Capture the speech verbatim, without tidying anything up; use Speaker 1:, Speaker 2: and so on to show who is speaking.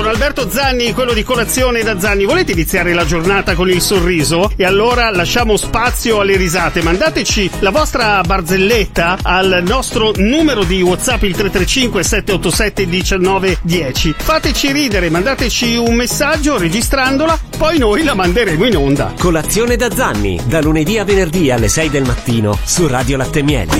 Speaker 1: sono Alberto Zanni, quello di Colazione da Zanni. Volete iniziare la giornata con il sorriso? E allora lasciamo spazio alle risate. Mandateci la vostra barzelletta al nostro numero di WhatsApp, il tre tre cinque sette otto sette uno nove uno zero. Fateci ridere, mandateci un messaggio registrandola, poi noi la manderemo in onda.
Speaker 2: Colazione da Zanni, da lunedì a venerdì alle sei del mattino su Radio Latte e Miele.